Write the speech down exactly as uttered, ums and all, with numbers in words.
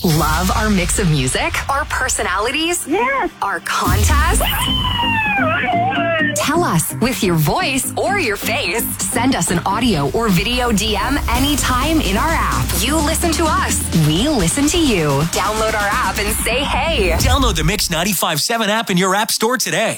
Love our mix of music, our personalities, Yes. our contests? Tell us with your voice or your face. Send us an audio or video D M anytime in our app. You listen to us. We listen to you. Download our app and say hey. Download the Mix ninety-five point seven app in your app store today.